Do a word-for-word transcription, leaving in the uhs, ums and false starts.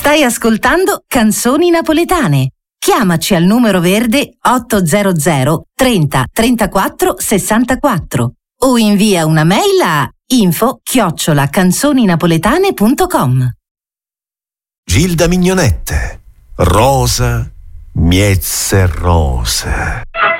Stai ascoltando Canzoni Napoletane. Chiamaci al numero verde ottocento trenta trentaquattro sessantaquattro o invia una mail a info chiocciola canzoninapoletane punto com. Gilda Mignonette, rosa, miezze rose.